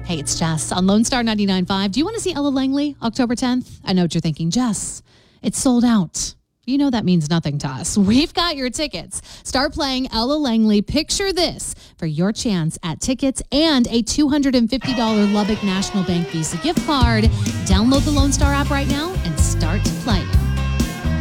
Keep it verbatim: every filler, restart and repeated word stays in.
Hey, it's Jess on Lone Star ninety-nine point five. Do you want to see Ella Langley October tenth? I know what you're thinking. Jess, it's sold out. You know that means nothing to us. We've got your tickets. Start playing Ella Langley. Picture this for your chance at tickets and a two hundred fifty dollars Lubbock National Bank Visa gift card. Download the Lone Star app right now and start playing.